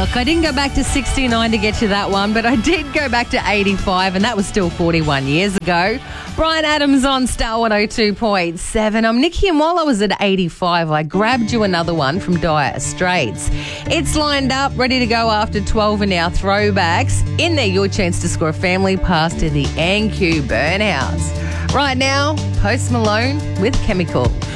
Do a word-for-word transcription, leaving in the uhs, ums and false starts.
Look, I didn't go back to sixty-nine to get you that one, but I did go back to eighty-five, and that was still forty-one years ago. Brian Adams on Star one oh two point seven. I'm Nikki, and while I was at eighty-five, I grabbed you another one from Dire Straits. It's lined up, ready to go after twelve in our throwbacks. In there, your chance to score a family pass to the A N Q Burn House. Right now, Post Malone with Chemical.